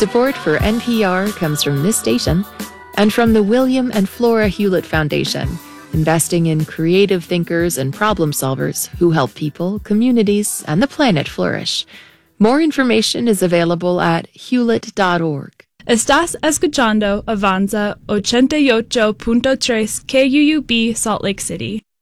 Support for NPR comes from this station and from the William and Flora Hewlett Foundation, investing in creative thinkers and problem solvers who help people, communities, and the planet flourish. More information is available at hewlett.org. Estás escuchando Avanza 88.3 KUUB Salt Lake City.